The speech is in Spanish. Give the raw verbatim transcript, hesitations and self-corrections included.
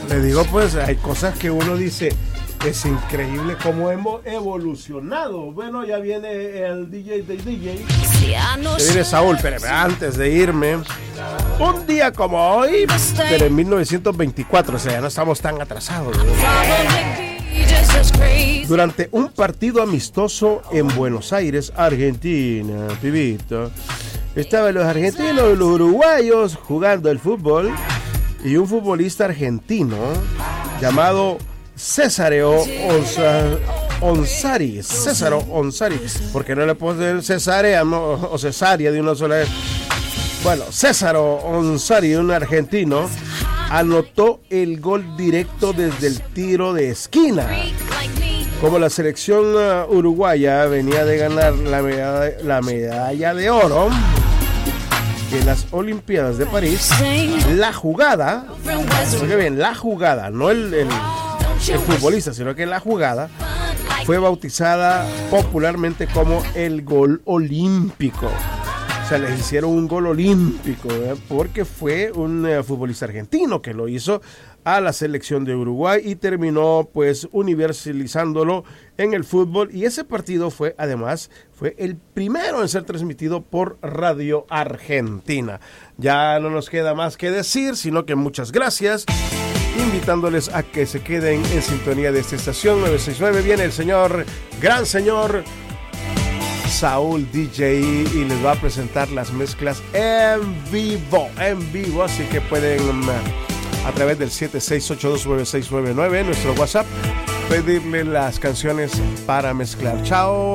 Le digo, pues, hay cosas que uno dice, es increíble cómo hemos evolucionado. Bueno, ya viene el D J de D J. Ya viene Saúl, pero antes de irme, un día como hoy, pero en mil novecientos veinticuatro, o sea, ya no estamos tan atrasados, ¿no? Durante un partido amistoso en Buenos Aires, Argentina, pibito, estaban los argentinos y los uruguayos jugando el fútbol y un futbolista argentino llamado Cesáreo Onsari, Césaro Onsari, porque no le ponen cesárea o cesárea de una sola vez. Bueno, Césaro Onsari, un argentino, anotó el gol directo desde el tiro de esquina. Como la selección uh, uruguaya venía de ganar la medalla, la medalla de oro en las Olimpiadas de París, la jugada, porque bien, la jugada, no el, el, el futbolista, sino que la jugada fue bautizada popularmente como el gol olímpico. O sea, les hicieron un gol olímpico, ¿eh? Porque fue un uh, futbolista argentino que lo hizo a la selección de Uruguay y terminó pues universalizándolo en el fútbol, y ese partido fue además fue el primero en ser transmitido por Radio Argentina. Ya no nos queda más que decir, sino que muchas gracias, invitándoles a que se queden en sintonía de esta estación nueve sesenta y nueve. Viene el señor, gran señor Saúl D J, y les va a presentar las mezclas en vivo, en vivo, así que pueden a través del siete seis ocho dos nueve seis nueve nueve, nuestro WhatsApp, pedirle las canciones para mezclar. Chao.